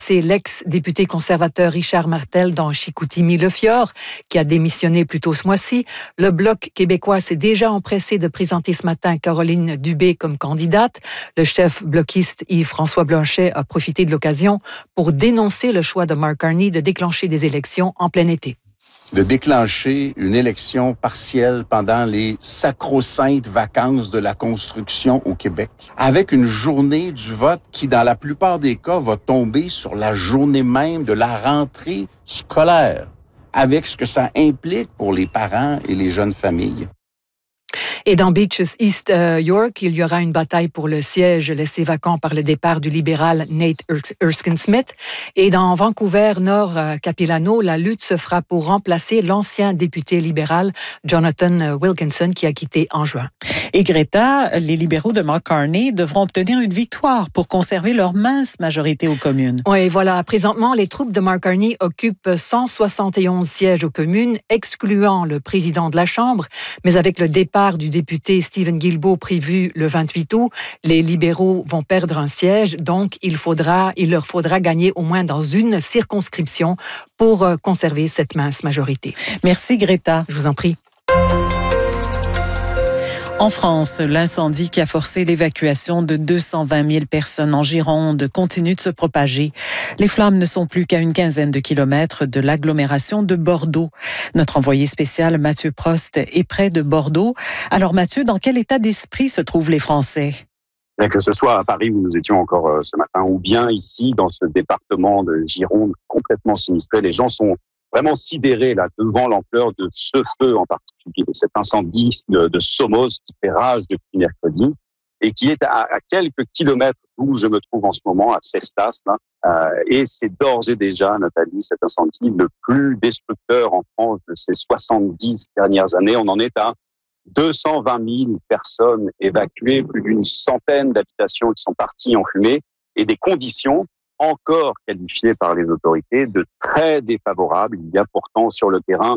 C'est l'ex-député conservateur Richard Martel dans Chicoutimi-Le-Fjord qui a démissionné plus tôt ce mois-ci. Le Bloc québécois s'est déjà empressé de présenter ce matin Caroline Dubé comme candidate. Le chef bloquiste Yves-François Blanchet a profité de l'occasion pour dénoncer le choix de Mark Carney de déclencher des élections en plein été. De déclencher une élection partielle pendant les sacro-saintes vacances de la construction au Québec, avec une journée du vote qui, dans la plupart des cas, va tomber sur la journée même de la rentrée scolaire, avec ce que ça implique pour les parents et les jeunes familles. Et dans Beaches East York, il y aura une bataille pour le siège laissé vacant par le départ du libéral Nate Erskine-Smith. Et dans Vancouver Nord Capilano, la lutte se fera pour remplacer l'ancien député libéral Jonathan Wilkinson qui a quitté en juin. Et Greta, les libéraux de Mark Carney devront obtenir une victoire pour conserver leur mince majorité aux communes. Oui, voilà. Présentement, les troupes de Mark Carney occupent 171 sièges aux communes, excluant le président de la Chambre. Mais avec le départ du député Stephen Guilbeault prévu le 28 août, les libéraux vont perdre un siège. Donc, il leur faudra gagner au moins dans une circonscription pour conserver cette mince majorité. Merci Greta. Je vous en prie. En France, l'incendie qui a forcé l'évacuation de 220 000 personnes en Gironde continue de se propager. Les flammes ne sont plus qu'à une quinzaine de kilomètres de l'agglomération de Bordeaux. Notre envoyé spécial Mathieu Prost est près de Bordeaux. Alors Mathieu, dans quel état d'esprit se trouvent les Français? Que ce soit à Paris où nous étions encore ce matin ou bien ici dans ce département de Gironde complètement sinistré, les gens sont vraiment sidérés là devant l'ampleur de ce feu en particulier, de cet incendie de Somos qui fait rage depuis mercredi et qui est à quelques kilomètres d'où je me trouve en ce moment, à Cestas. Et c'est d'ores et déjà, Nathalie, cet incendie le plus destructeur en France de ces 70 dernières années. On en est à 220 000 personnes évacuées, plus d'une centaine d'habitations qui sont parties en fumée et des conditions encore qualifiées par les autorités de très défavorables. Il y a pourtant sur le terrain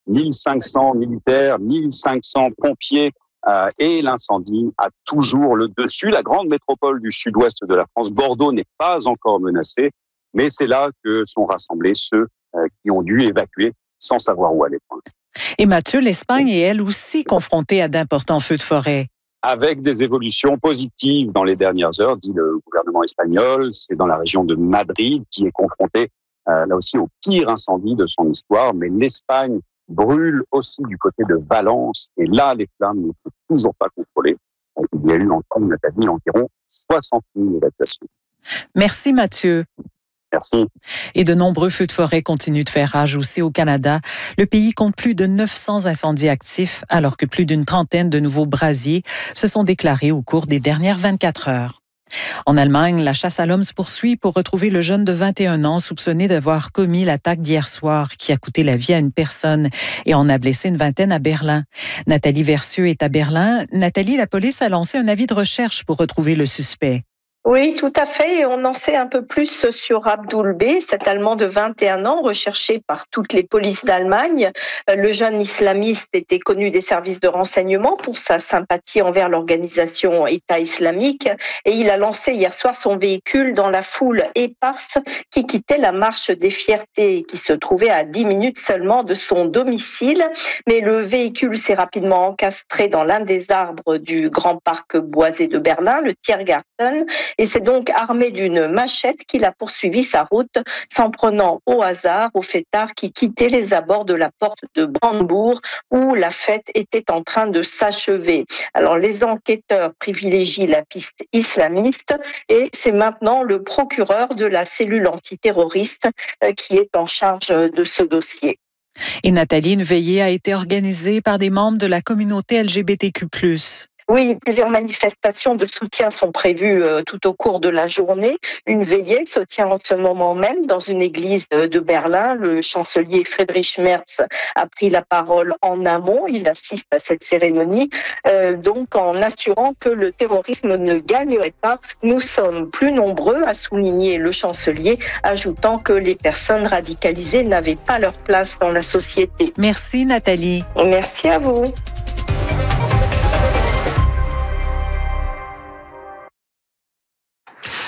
1500 militaires, 1500 pompiers et l'incendie a toujours le dessus. La grande métropole du sud-ouest de la France, Bordeaux, n'est pas encore menacée, mais c'est là que sont rassemblés ceux qui ont dû évacuer sans savoir où aller. Et Mathieu, l'Espagne est elle aussi confrontée à d'importants feux de forêt. Avec des évolutions positives dans les dernières heures, dit le gouvernement espagnol. C'est dans la région de Madrid qui est confrontée là aussi au pire incendie de son histoire. Mais l'Espagne brûle aussi du côté de Valence. Et là, les flammes ne sont toujours pas contrôlées. Il y a eu environ 60 000 évacuations. Merci Mathieu. Merci. Et de nombreux feux de forêt continuent de faire rage aussi au Canada. Le pays compte plus de 900 incendies actifs, alors que plus d'une trentaine de nouveaux brasiers se sont déclarés au cours des dernières 24 heures. En Allemagne, la chasse à l'homme se poursuit pour retrouver le jeune de 21 ans soupçonné d'avoir commis l'attaque d'hier soir qui a coûté la vie à une personne et en a blessé une vingtaine à Berlin. Nathalie Versieux est à Berlin. Nathalie, la police a lancé un avis de recherche pour retrouver le suspect. Oui, tout à fait. On en sait un peu plus sur Abdul B, cet Allemand de 21 ans, recherché par toutes les polices d'Allemagne. Le jeune islamiste était connu des services de renseignement pour sa sympathie envers l'organisation État islamique et il a lancé hier soir son véhicule dans la foule éparse qui quittait la marche des Fiertés qui se trouvait à 10 minutes seulement de son domicile. Mais le véhicule s'est rapidement encastré dans l'un des arbres du grand parc boisé de Berlin, le Tiergarten. Et c'est donc armé d'une machette qu'il a poursuivi sa route, s'en prenant au hasard aux fêtards qui quittaient les abords de la porte de Brandebourg où la fête était en train de s'achever. Alors les enquêteurs privilégient la piste islamiste et c'est maintenant le procureur de la cellule antiterroriste qui est en charge de ce dossier. Et Nathalie, une veillée a été organisée par des membres de la communauté LGBTQ+. Oui, plusieurs manifestations de soutien sont prévues tout au cours de la journée. Une veillée se tient en ce moment même dans une église de Berlin. Le chancelier Friedrich Merz a pris la parole en amont. Il assiste à cette cérémonie, donc en assurant que le terrorisme ne gagnerait pas. Nous sommes plus nombreux, a souligné le chancelier, ajoutant que les personnes radicalisées n'avaient pas leur place dans la société. Merci Nathalie. Merci à vous.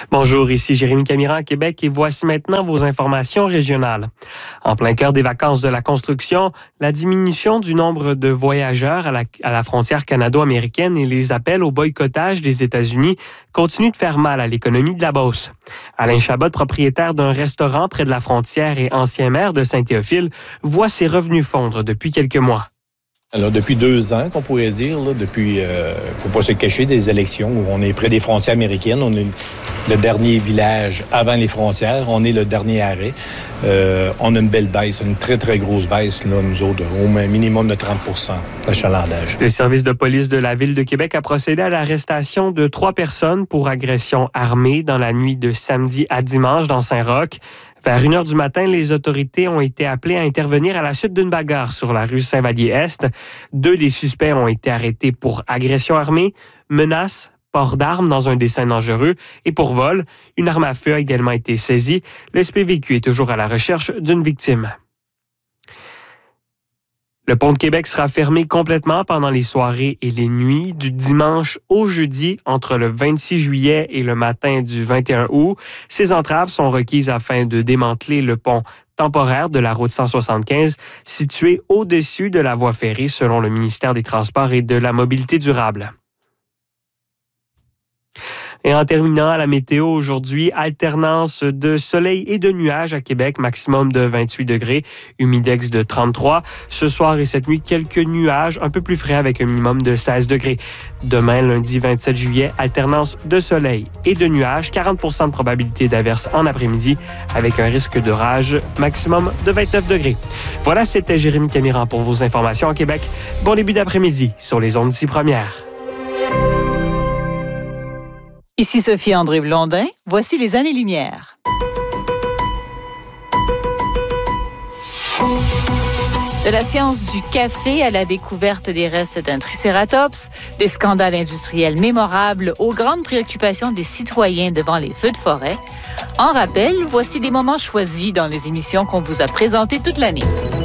Bonjour, ici Jérémy Camiran à Québec et voici maintenant vos informations régionales. En plein cœur des vacances de la construction, la diminution du nombre de voyageurs à la frontière canado-américaine et les appels au boycottage des États-Unis continuent de faire mal à l'économie de la Beauce. Alain Chabot, propriétaire d'un restaurant près de la frontière et ancien maire de Saint-Théophile, voit ses revenus fondre depuis quelques mois. Alors, depuis 2 ans, qu'on pourrait dire, là, depuis, faut pas se cacher, des élections où on est près des frontières américaines. On est le dernier village avant les frontières. On est le dernier arrêt. On a une belle baisse, une très, très grosse baisse, là, nous autres, au minimum de 30% d'achalandage. Le service de police de la Ville de Québec a procédé à l'arrestation de 3 personnes pour agression armée dans la nuit de samedi à dimanche dans Saint-Roch. Vers 1h du matin, les autorités ont été appelées à intervenir à la suite d'une bagarre sur la rue Saint-Vallier-Est. 2 des suspects ont été arrêtés pour agression armée, menace, port d'armes dans un dessin dangereux et pour vol. Une arme à feu a également été saisie. Le SPVQ est toujours à la recherche d'une victime. Le pont de Québec sera fermé complètement pendant les soirées et les nuits du dimanche au jeudi entre le 26 juillet et le matin du 21 août. Ces entraves sont requises afin de démanteler le pont temporaire de la route 175 situé au-dessus de la voie ferrée selon le ministère des Transports et de la Mobilité durable. Et en terminant, à la météo aujourd'hui, alternance de soleil et de nuages à Québec, maximum de 28 degrés, humidex de 33. Ce soir et cette nuit, quelques nuages un peu plus frais avec un minimum de 16 degrés. Demain, lundi 27 juillet, alternance de soleil et de nuages, 40% de probabilité d'averse en après-midi avec un risque d'orage, maximum de 29 degrés. Voilà, c'était Jérémy Camiran pour vos informations à Québec. Bon début d'après-midi sur les ondes 6 premières. Ici Sophie-André Blondin, voici les années-lumière. De la science du café à la découverte des restes d'un tricératops, des scandales industriels mémorables aux grandes préoccupations des citoyens devant les feux de forêt. En rappel, voici des moments choisis dans les émissions qu'on vous a présentées toute l'année.